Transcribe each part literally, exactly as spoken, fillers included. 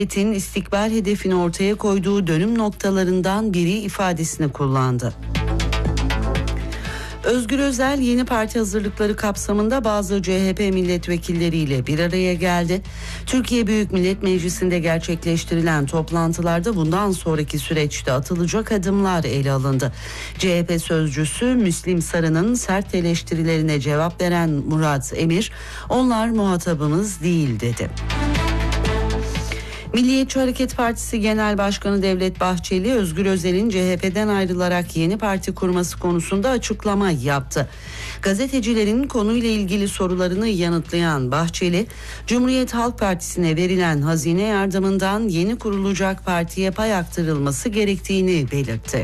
Cumhuriyet'in istikbal hedefini ortaya koyduğu dönüm noktalarından biri ifadesini kullandı. Özgür Özel yeni parti hazırlıkları kapsamında bazı C H P milletvekilleriyle bir araya geldi. Türkiye Büyük Millet Meclisi'nde gerçekleştirilen toplantılarda bundan sonraki süreçte atılacak adımlar ele alındı. C H P sözcüsü Müslim Sarı'nın sert eleştirilerine cevap veren Murat Emir, "Onlar muhatabımız değil" dedi. Milliyetçi Hareket Partisi Genel Başkanı Devlet Bahçeli, Özgür Özel'in C H P'den ayrılarak yeni parti kurması konusunda açıklama yaptı. Gazetecilerin konuyla ilgili sorularını yanıtlayan Bahçeli, Cumhuriyet Halk Partisi'ne verilen hazine yardımından yeni kurulacak partiye pay aktarılması gerektiğini belirtti.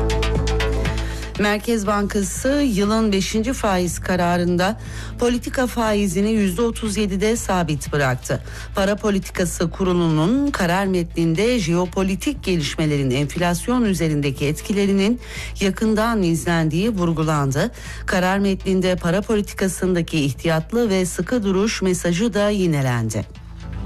Merkez Bankası yılın beşinci faiz kararında politika faizini yüzde otuz yedide sabit bıraktı. Para Politikası Kurulu'nun karar metninde jeopolitik gelişmelerin enflasyon üzerindeki etkilerinin yakından izlendiği vurgulandı. Karar metninde para politikasındaki ihtiyatlı ve sıkı duruş mesajı da yinelendi.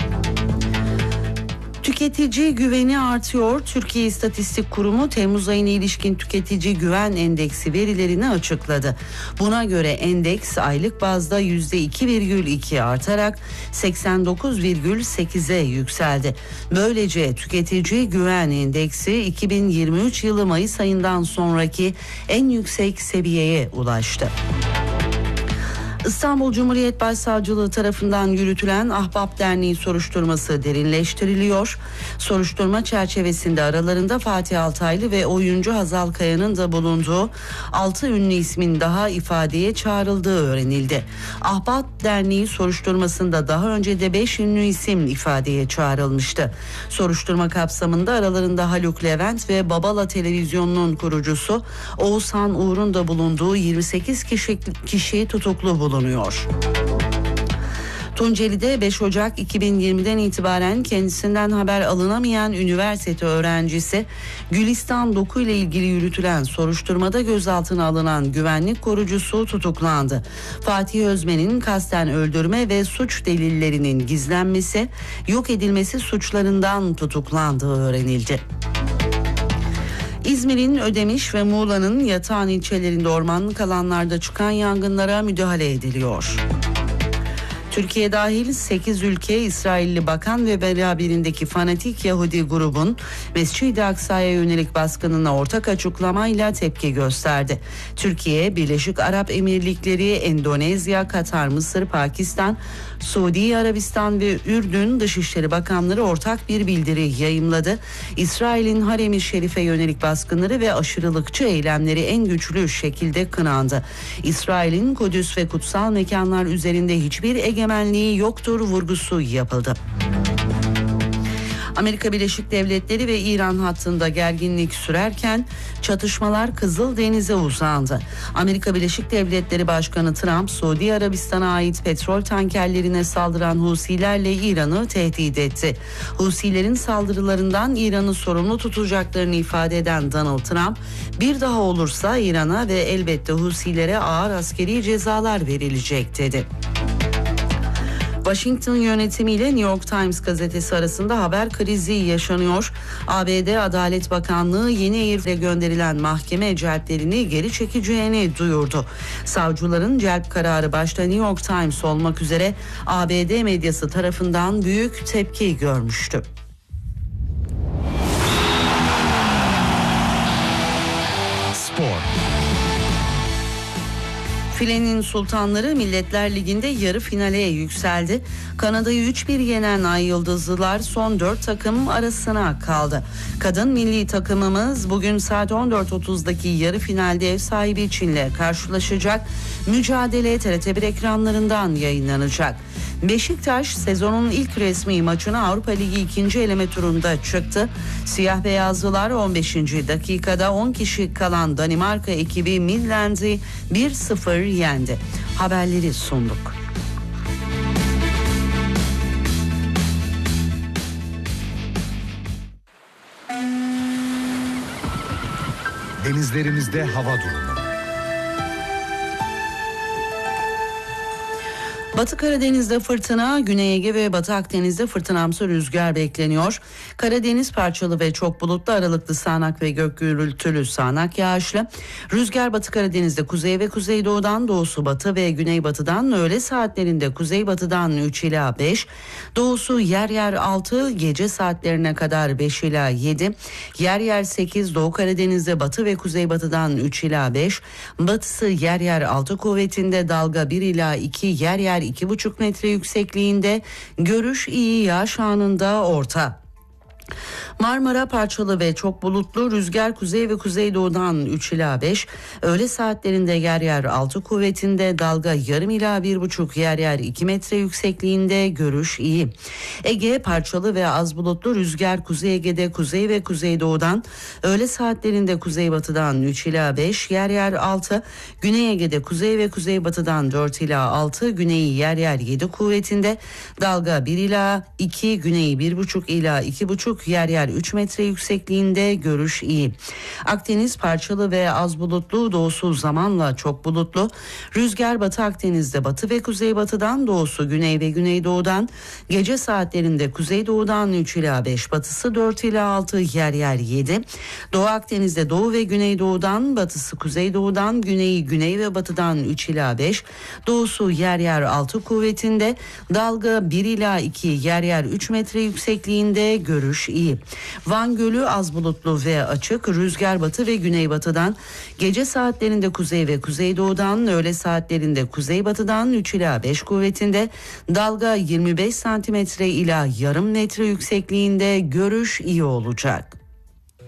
Tüketici güveni artıyor. Türkiye İstatistik Kurumu Temmuz ayına ilişkin tüketici güven endeksi verilerini açıkladı. Buna göre endeks aylık bazda yüzde iki virgül iki artarak seksen dokuz virgül sekize yükseldi. Böylece tüketici güven endeksi iki bin yirmi üç yılı Mayıs ayından sonraki en yüksek seviyeye ulaştı. İstanbul Cumhuriyet Başsavcılığı tarafından yürütülen Ahbap Derneği soruşturması derinleştiriliyor. Soruşturma çerçevesinde aralarında Fatih Altaylı ve oyuncu Hazal Kaya'nın da bulunduğu altı ünlü ismin daha ifadeye çağrıldığı öğrenildi. Ahbap Derneği soruşturmasında daha önce de beş ünlü isim ifadeye çağrılmıştı. Soruşturma kapsamında aralarında Haluk Levent ve Babala Televizyonu'nun kurucusu Oğuzhan Uğur'un da bulunduğu yirmi sekiz kişi, kişi tutuklu bulunuyor. Tunceli'de beş Ocak iki bin yirmiden itibaren kendisinden haber alınamayan üniversite öğrencisi Gülistan Doku ile ilgili yürütülen soruşturmada gözaltına alınan güvenlik korucusu tutuklandı. Fatih Özmen'in kasten öldürme ve suç delillerinin gizlenmesi, yok edilmesi suçlarından tutuklandığı öğrenildi. İzmir'in Ödemiş ve Muğla'nın Yatağan ilçelerinde ormanlık alanlarda çıkan yangınlara müdahale ediliyor. Türkiye dahil sekiz ülke İsrailli bakan ve beraberindeki fanatik Yahudi grubun Mescid-i Aksa'ya yönelik baskınına ortak açıklamayla tepki gösterdi. Türkiye, Birleşik Arap Emirlikleri, Endonezya, Katar, Mısır, Pakistan, Suudi Arabistan ve Ürdün Dışişleri Bakanları ortak bir bildiri yayımladı. İsrail'in Harem-i Şerif'e yönelik baskınları ve aşırılıkçı eylemleri en güçlü şekilde kınandı. İsrail'in Kudüs ve kutsal mekanlar üzerinde hiçbir egemenliği yoktur vurgusu yapıldı. Amerika Birleşik Devletleri ve İran hattında gerginlik sürerken çatışmalar Kızıldeniz'e uzandı. Amerika Birleşik Devletleri Başkanı Trump, Suudi Arabistan'a ait petrol tankerlerine saldıran Husilerle İran'ı tehdit etti. Husilerin saldırılarından İran'ı sorumlu tutacaklarını ifade eden Donald Trump, bir daha olursa İran'a ve elbette Husilere ağır askeri cezalar verilecek dedi. Washington yönetimiyle New York Times gazetesi arasında haber krizi yaşanıyor. A B D Adalet Bakanlığı yeni Air'le gönderilen mahkeme celplerini geri çekeceğini duyurdu. Savcıların celp kararı başta New York Times olmak üzere A B D medyası tarafından büyük tepki görmüştü. Spor. Filenin sultanları Milletler Ligi'nde yarı finale yükseldi. Kanada'yı üç bir yenen Ay Yıldızlılar son dört takım arasına kaldı. Kadın milli takımımız bugün saat on dört otuzdaki yarı finalde ev sahibi Çin'le karşılaşacak. Mücadele T R T bir ekranlarından yayınlanacak. Beşiktaş sezonun ilk resmi maçına Avrupa Ligi ikinci eleme turunda çıktı. Siyah beyazlılar on beşinci dakikada on kişi kalan Danimarka ekibi Midland'i bir sıfır yendi. Haberleri sunduk. Denizlerimizde hava durumu. Batı Karadeniz'de fırtına, Güney Ege ve Batı Akdeniz'de fırtınamsı rüzgar bekleniyor. Karadeniz parçalı ve çok bulutlu, aralıklı sağanak ve gök gürültülü sağanak yağışlı. Rüzgar Batı Karadeniz'de kuzey ve kuzeydoğudan, doğusu batı ve güneybatıdan, öğle saatlerinde kuzeybatıdan üç ila beş, doğusu yer yer altı, gece saatlerine kadar beş ila yedi, yer yer sekiz, Doğu Karadeniz'de batı ve kuzeybatıdan üç ila beş, batısı yer yer altı kuvvetinde, dalga bir ila iki, yer yer iki buçuk metre yüksekliğinde, görüş iyi, yağış anında orta. Marmara parçalı ve çok bulutlu, rüzgar kuzey ve kuzeydoğudan üç ila beş, öğle saatlerinde yer yer altı kuvvetinde, dalga yarım ila bir buçuk, yer yer iki metre yüksekliğinde, görüş iyi. Ege parçalı ve az bulutlu, rüzgar Kuzey Ege'de kuzey ve kuzeydoğudan, öğle saatlerinde kuzeybatıdan üç ila beş, yer yer altı, Güney Ege'de kuzey ve kuzeybatıdan dört ila altı, güneyi yer yer yedi kuvvetinde, dalga bir ila iki, güneyi bir buçuk ila iki buçuk, yer yer üç metre yüksekliğinde, görüş iyi. Akdeniz parçalı ve az bulutlu, doğusu zamanla çok bulutlu, rüzgar Batı Akdeniz'de batı ve kuzeybatıdan, doğusu güney ve güneydoğudan, gece saatlerinde kuzeydoğudan üç ila beş, batısı dört ila altı, yer yer yedi, Doğu Akdeniz'de doğu ve güneydoğudan, batısı kuzeydoğudan, güneyi güney ve batıdan üç ila beş, doğusu yer yer altı kuvvetinde, dalga bir ila iki, yer yer üç metre yüksekliğinde, görüş iyi. Van Gölü az bulutlu ve açık, rüzgar batı ve güneybatıdan, gece saatlerinde kuzey ve kuzeydoğudan, öğle saatlerinde kuzeybatıdan üç ila beş kuvvetinde, dalga yirmi beş santimetre ila yarım metre yüksekliğinde, görüş iyi olacak.